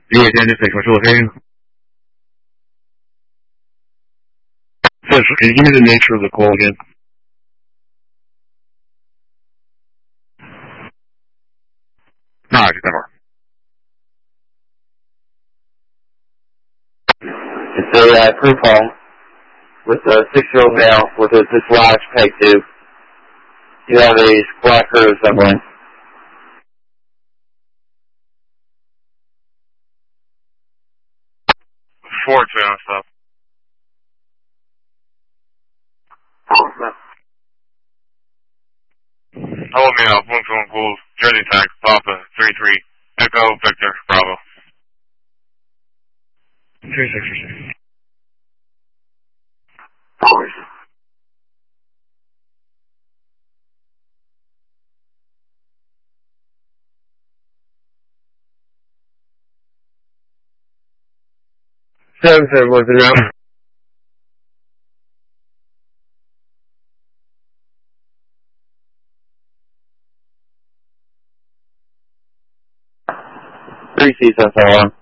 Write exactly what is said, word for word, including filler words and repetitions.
The identity control hearing. Yes, can you give me the nature of the call again? No, never. It's a uh, group home with a six-year-old male with a dislodged peg tube. You have a black curve somewhere. Four channel stuff. Hello, male, one phone call, Jersey tag, Papa, three three, Echo, Victor, Bravo. three six six. Seven seven one three now. Three seats on one.